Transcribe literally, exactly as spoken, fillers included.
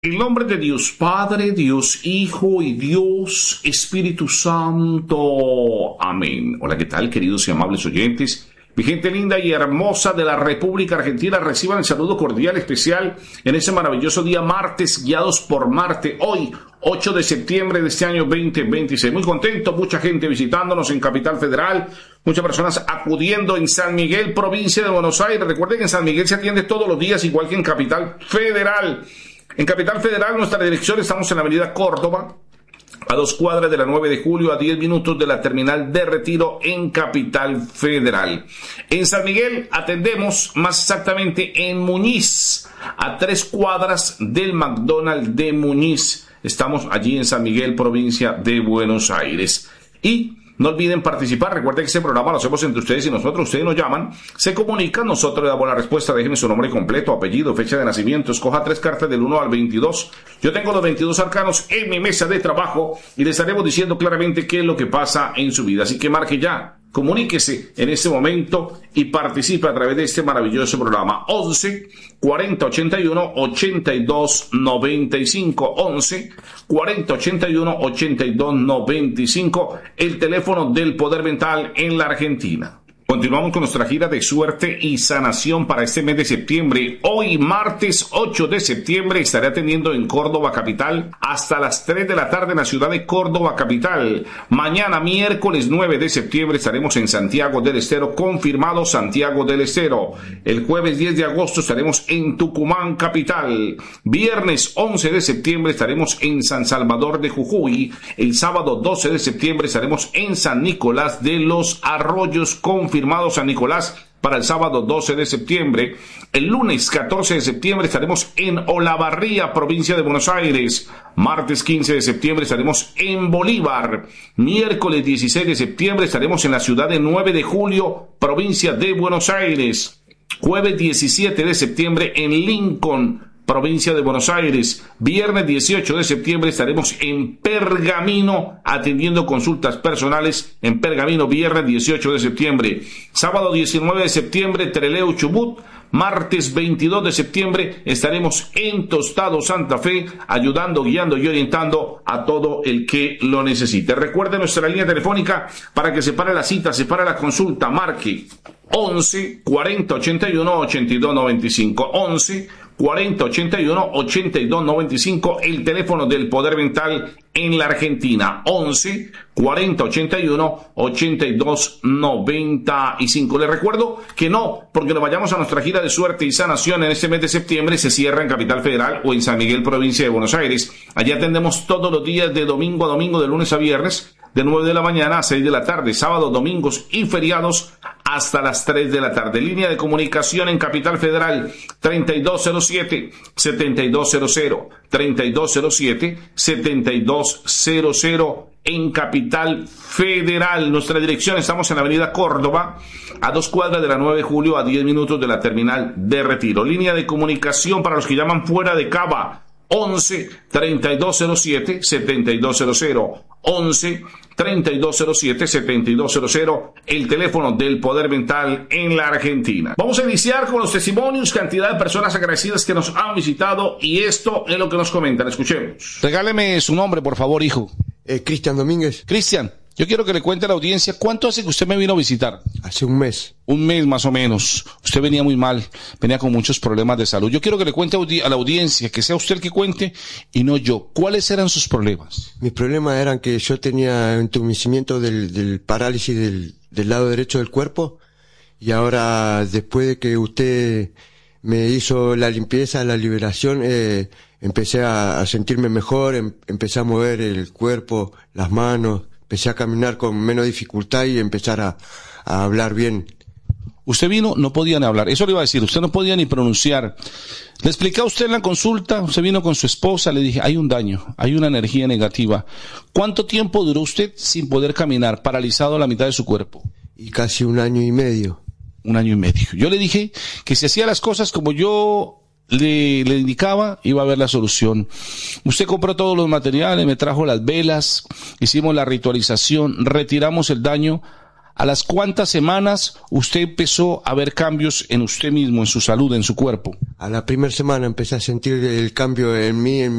En el nombre de Dios Padre, Dios Hijo y Dios Espíritu Santo. Amén. Hola, ¿qué tal, queridos y amables oyentes? Mi gente linda y hermosa de la República Argentina, reciban el saludo cordial especial en ese maravilloso día martes, guiados por Marte. Hoy, ocho de septiembre de este año veinte veintiséis. Muy contento, mucha gente visitándonos en Capital Federal, muchas personas acudiendo en San Miguel, provincia de Buenos Aires. Recuerden que en San Miguel se atiende todos los días, igual que en Capital Federal. En Capital Federal, nuestra dirección, estamos en la avenida Córdoba, a dos cuadras de la nueve de julio, a diez minutos de la terminal de Retiro en Capital Federal. En San Miguel atendemos más exactamente en Muñiz, a tres cuadras del McDonald's de Muñiz. Estamos allí en San Miguel, provincia de Buenos Aires. Y no olviden participar. Recuerden que este programa lo hacemos entre ustedes y nosotros. Ustedes nos llaman, se comunican, nosotros le damos la respuesta. Déjenme su nombre completo, apellido, fecha de nacimiento. Escoja tres cartas del uno al veintidós. Yo tengo los veintidós arcanos en mi mesa de trabajo y les estaremos diciendo claramente qué es lo que pasa en su vida. Así que marque ya, comuníquese en este momento y participe a través de este maravilloso programa. once, cuarenta, ochenta y uno, ochenta y dos, noventa y cinco. once, cuarenta, ochenta y uno, ochenta y dos, noventa y cinco. El teléfono del Poder Mental en la Argentina. Continuamos con nuestra gira de suerte y sanación para este mes de septiembre. Hoy, martes ocho de septiembre, estaré atendiendo en Córdoba capital hasta las tres de la tarde en la ciudad de Córdoba capital. Mañana, miércoles nueve de septiembre, estaremos en Santiago del Estero, confirmado Santiago del Estero. El jueves diez de agosto estaremos en Tucumán capital. Viernes once de septiembre estaremos en San Salvador de Jujuy. El sábado doce de septiembre estaremos en San Nicolás de los Arroyos, confirmado San Nicolás para el sábado doce de septiembre. El lunes catorce de septiembre estaremos en Olavarría, provincia de Buenos Aires. Martes quince de septiembre estaremos en Bolívar. Miércoles dieciséis de septiembre estaremos en la ciudad de nueve de julio, provincia de Buenos Aires. Jueves diecisiete de septiembre en Lincoln, provincia de Buenos Aires. Viernes dieciocho de septiembre estaremos en Pergamino atendiendo consultas personales en Pergamino, viernes dieciocho de septiembre. Sábado diecinueve de septiembre, Trelew, Chubut. Martes veintidós de septiembre estaremos en Tostado, Santa Fe, ayudando, guiando y orientando a todo el que lo necesite. Recuerde nuestra línea telefónica para que separe la cita, separe la consulta, marque once, cuarenta, ochenta y uno, ochenta y dos, noventa y cinco. once, cuarenta, ochenta y uno, ochenta y dos, noventa y cinco, el teléfono del Poder Mental en la Argentina. once, cuarenta, ochenta y uno, ochenta y dos, noventa y cinco. Les recuerdo que no, porque nos vayamos a nuestra gira de suerte y sanación en este mes de septiembre, se cierra en Capital Federal o en San Miguel, provincia de Buenos Aires. Allá atendemos todos los días de domingo a domingo, de lunes a viernes, de nueve de la mañana a seis de la tarde, sábados, domingos y feriados hasta las tres de la tarde. Línea de comunicación en Capital Federal, treinta y dos cero siete, setenta y dos cero cero, treinta y dos cero siete, setenta y dos cero cero en Capital Federal. Nuestra dirección, estamos en la avenida Córdoba, a dos cuadras de la nueve de julio, a diez minutos de la terminal de Retiro. Línea de comunicación para los que llaman fuera de Cava, once, treinta y dos cero siete, setenta y dos cero cero. once, treinta y dos cero siete, setenta y dos cero cero, el teléfono del Poder Mental en la Argentina. Vamos a iniciar con los testimonios, cantidad de personas agradecidas que nos han visitado, y esto es lo que nos comentan. Escuchemos. Regáleme su nombre, por favor, hijo. Eh, Cristian Domínguez. Cristian, yo quiero que le cuente a la audiencia cuánto hace que usted me vino a visitar. Hace un mes. Un mes más o menos. Usted venía muy mal, venía con muchos problemas de salud. Yo quiero que le cuente a la audiencia, que sea usted el que cuente y no yo. ¿Cuáles eran sus problemas? Mis problemas eran que yo tenía entumecimiento del, del parálisis del, del lado derecho del cuerpo, y ahora, después de que usted me hizo la limpieza, la liberación, eh, empecé a, a sentirme mejor, em, empecé a mover el cuerpo, las manos, empecé a caminar con menos dificultad y empezar a, a hablar bien. Usted vino, no podía ni hablar, eso le iba a decir, usted no podía ni pronunciar. Le expliqué a usted en la consulta, usted vino con su esposa, le dije, hay un daño, hay una energía negativa. ¿Cuánto tiempo duró usted sin poder caminar, paralizado a la mitad de su cuerpo? Y casi un año y medio. Un año y medio. Yo le dije que si hacía las cosas como yo le, le indicaba, iba a haber la solución. Usted compró todos los materiales, me trajo las velas, hicimos la ritualización, retiramos el daño. ¿A las cuántas semanas usted empezó a ver cambios en usted mismo, en su salud, en su cuerpo? A la primera semana empecé a sentir el cambio en mí, en